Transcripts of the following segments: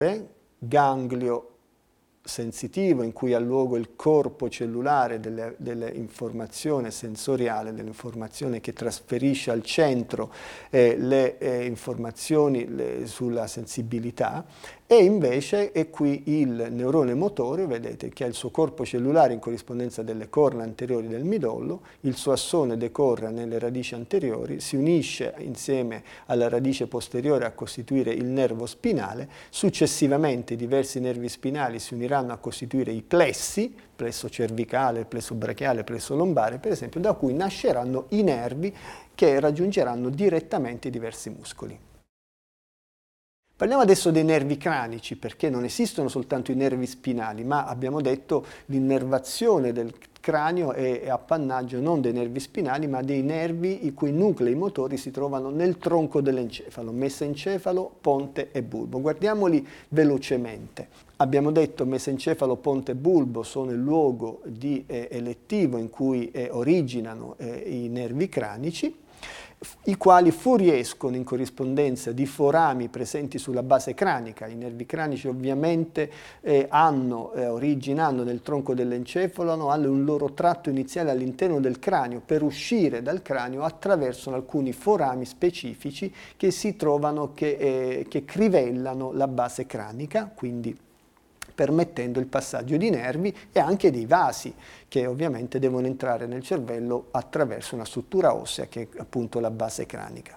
ganglio sensitivo in cui ha luogo il corpo cellulare dell'informazione sensoriale, dell'informazione che trasferisce al centro le informazioni sulla sensibilità, e invece è qui il neurone motorio, vedete, che ha il suo corpo cellulare in corrispondenza delle corna anteriori del midollo, il suo assone decorre nelle radici anteriori, si unisce insieme alla radice posteriore a costituire il nervo spinale, successivamente i diversi nervi spinali si uniranno a costituire i plessi, plesso cervicale, plesso brachiale, plesso lombare, per esempio, da cui nasceranno i nervi che raggiungeranno direttamente i diversi muscoli. Parliamo adesso dei nervi cranici, perché non esistono soltanto i nervi spinali, ma abbiamo detto l'innervazione del cranio è appannaggio non dei nervi spinali, ma dei nervi i cui nuclei motori si trovano nel tronco dell'encefalo, mesencefalo, ponte e bulbo. Guardiamoli velocemente. Abbiamo detto mesencefalo, ponte e bulbo sono il luogo elettivo in cui originano i nervi cranici, i quali fuoriescono in corrispondenza di forami presenti sulla base cranica. I nervi cranici ovviamente originando nel tronco dell'encefalo, hanno un loro tratto iniziale all'interno del cranio. Per uscire dal cranio attraversano alcuni forami specifici che si trovano, che crivellano la base cranica, quindi permettendo il passaggio di nervi e anche dei vasi che ovviamente devono entrare nel cervello attraverso una struttura ossea che è appunto la base cranica.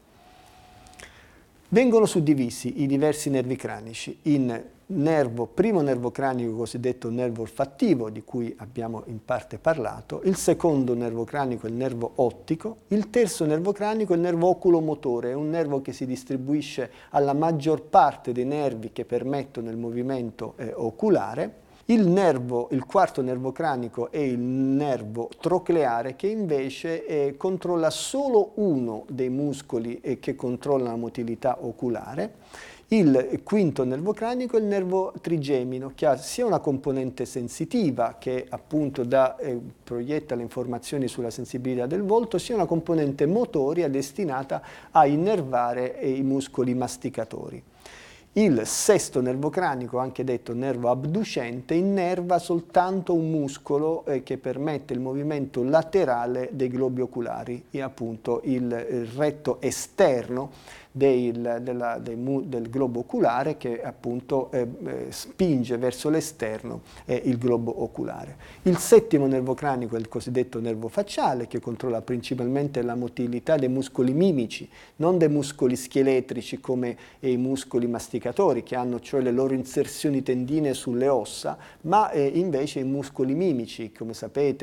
Vengono suddivisi i diversi nervi cranici in primo nervo cranico cosiddetto nervo olfattivo, di cui abbiamo in parte parlato, il secondo nervo cranico è il nervo ottico, il terzo nervo cranico è il nervo oculomotore, è un nervo che si distribuisce alla maggior parte dei nervi che permettono il movimento oculare. Il quarto nervo cranico è il nervo trocleare, che invece controlla solo uno dei muscoli che controlla la motilità oculare. Il quinto nervo cranico è il nervo trigemino, che ha sia una componente sensitiva, che appunto proietta le informazioni sulla sensibilità del volto, sia una componente motoria destinata a innervare i muscoli masticatori. Il sesto nervo cranico, anche detto nervo abducente, innerva soltanto un muscolo che permette il movimento laterale dei globi oculari, e appunto il retto esterno del globo oculare, che appunto spinge verso l'esterno il globo oculare. Il settimo nervo cranico è il cosiddetto nervo facciale, che controlla principalmente la motilità dei muscoli mimici, non dei muscoli scheletrici come i muscoli masticatori, che hanno cioè le loro inserzioni tendinee sulle ossa, ma invece i muscoli mimici, come sapete,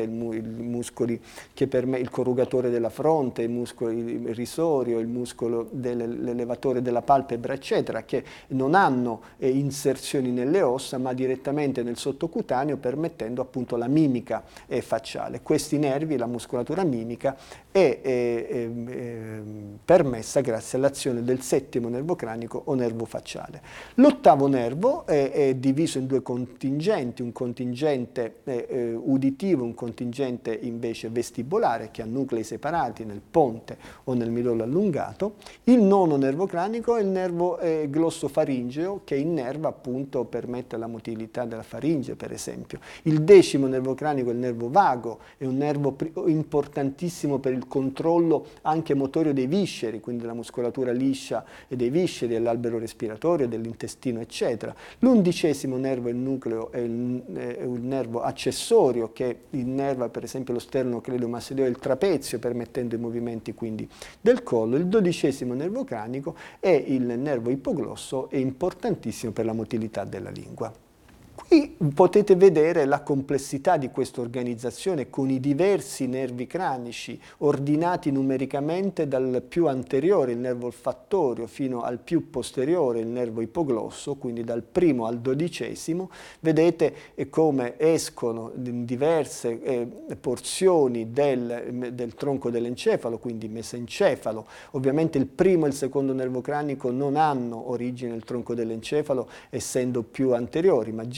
il corrugatore della fronte, il risorio, il muscolo l'elevatore della palpebra, eccetera, che non hanno inserzioni nelle ossa, ma direttamente nel sottocutaneo, permettendo appunto la mimica facciale. Questi nervi, la muscolatura mimica, è permessa grazie all'azione del settimo nervo cranico o nervo facciale. L'ottavo nervo è diviso in due contingenti, un contingente uditivo, un contingente invece vestibolare, che ha nuclei separati nel ponte o nel midollo allungato. Il nono nervo cranico è il nervo glossofaringeo, che innerva appunto, permette la motilità della faringe, per esempio. Il decimo nervo cranico è il nervo vago, è un nervo importantissimo per il controllo anche motorio dei visceri, quindi della muscolatura liscia e dei visceri, dell'albero respiratorio, dell'intestino, eccetera. L'undicesimo nervo, il nucleo, è un nervo accessorio che innerva per esempio lo sternocleidomastoideo e il trapezio, permettendo i movimenti quindi del collo. Il dodicesimo nervo cranico è il nervo ipoglosso, è importantissimo per la motilità della lingua. Qui potete vedere la complessità di questa organizzazione con i diversi nervi cranici ordinati numericamente dal più anteriore, il nervo olfattorio, fino al più posteriore, il nervo ipoglosso, quindi dal primo al dodicesimo. Vedete come escono in diverse porzioni del tronco dell'encefalo, quindi mesencefalo. Ovviamente il primo e il secondo nervo cranico non hanno origine nel tronco dell'encefalo, essendo più anteriori, ma già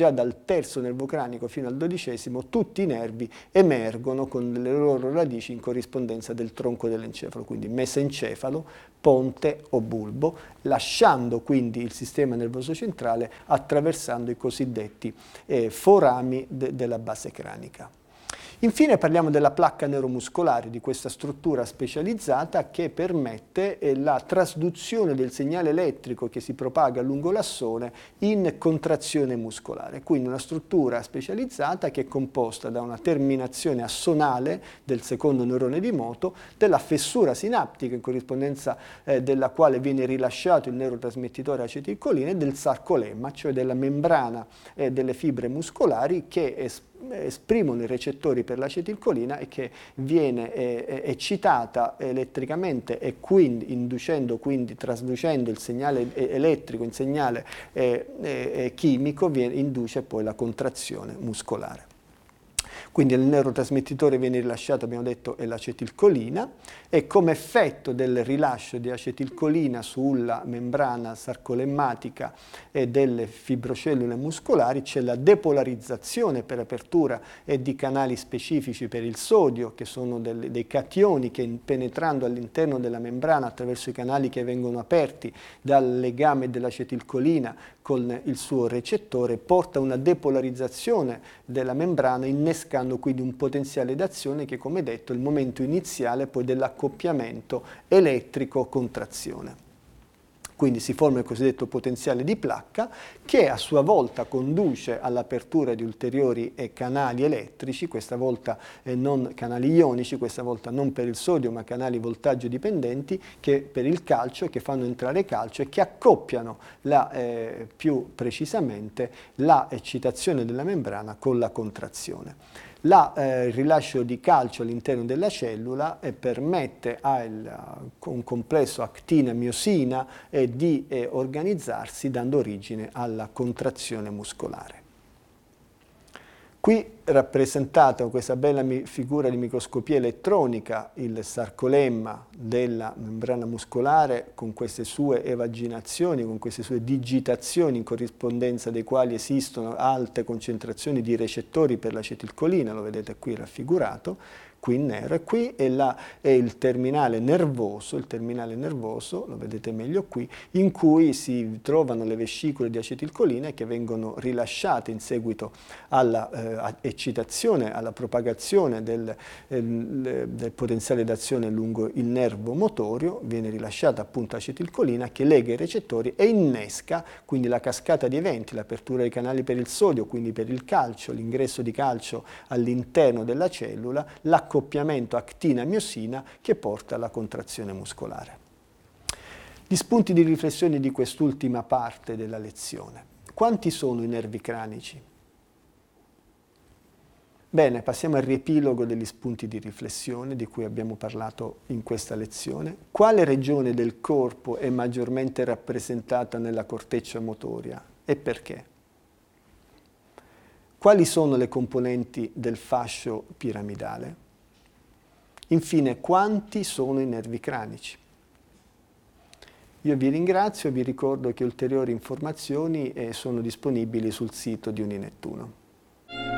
già dal terzo nervo cranico fino al 12°, tutti i nervi emergono con le loro radici in corrispondenza del tronco dell'encefalo, quindi mesencefalo, ponte o bulbo, lasciando quindi il sistema nervoso centrale attraversando i cosiddetti forami della base cranica. Infine parliamo della placca neuromuscolare, di questa struttura specializzata che permette la trasduzione del segnale elettrico che si propaga lungo l'assone in contrazione muscolare. Quindi una struttura specializzata che è composta da una terminazione assonale del secondo neurone di moto, della fessura sinaptica in corrispondenza della quale viene rilasciato il neurotrasmettitore acetilcolina e del sarcolemma, cioè della membrana delle fibre muscolari che esprimono i recettori per l'acetilcolina e che viene eccitata elettricamente e quindi trasducendo il segnale elettrico in segnale chimico, induce poi la contrazione muscolare. Quindi il neurotrasmettitore viene rilasciato, abbiamo detto, è l'acetilcolina e come effetto del rilascio di acetilcolina sulla membrana sarcolemmatica e delle fibrocellule muscolari c'è la depolarizzazione per apertura di canali specifici per il sodio, che sono dei cationi che penetrando all'interno della membrana attraverso i canali che vengono aperti dal legame dell'acetilcolina con il suo recettore porta una depolarizzazione della membrana innescando quindi un potenziale d'azione che, come detto, è il momento iniziale poi dell'accoppiamento elettrico-contrazione. Quindi si forma il cosiddetto potenziale di placca che a sua volta conduce all'apertura di ulteriori canali elettrici, questa volta non canali ionici, questa volta non per il sodio ma canali voltaggio dipendenti che per il calcio, che fanno entrare calcio e che accoppiano più precisamente la eccitazione della membrana con la contrazione. Il rilascio di calcio all'interno della cellula permette a un complesso actina-miosina di organizzarsi dando origine alla contrazione muscolare. Qui rappresentata questa bella figura di microscopia elettronica, il sarcolemma della membrana muscolare con queste sue evaginazioni, con queste sue digitazioni in corrispondenza dei quali esistono alte concentrazioni di recettori per l'acetilcolina, lo vedete qui raffigurato, qui in nero, e qui è il terminale nervoso, lo vedete meglio qui, in cui si trovano le vescicole di acetilcolina che vengono rilasciate in seguito alla eccitazione, alla propagazione del potenziale d'azione lungo il nervo motorio, viene rilasciata appunto acetilcolina che lega i recettori e innesca quindi la cascata di eventi, l'apertura dei canali per il sodio, quindi per il calcio, l'ingresso di calcio all'interno della cellula, l'accoppiamento actina-miosina che porta alla contrazione muscolare. Gli spunti di riflessione di quest'ultima parte della lezione. Quanti sono i nervi cranici? Bene, passiamo al riepilogo degli spunti di riflessione di cui abbiamo parlato in questa lezione. Quale regione del corpo è maggiormente rappresentata nella corteccia motoria e perché? Quali sono le componenti del fascio piramidale? Infine, quanti sono i nervi cranici? Io vi ringrazio e vi ricordo che ulteriori informazioni sono disponibili sul sito di Uninettuno.